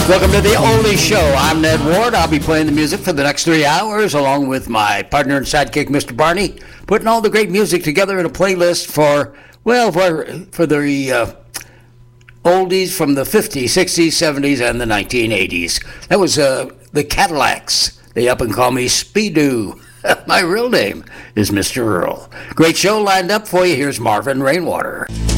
Welcome to the Oldie Show. I'm Ned Ward. I'll be playing the music for the next 3 hours along with my partner and sidekick, Mr. Barney, putting all the great music together in a playlist for the oldies from the 50s, 60s, 70s, and the 1980s. That was the Cadillacs. They up and call me Speedoo. My real name is Mr. Earl. Great show lined up for you. Here's Marvin Rainwater.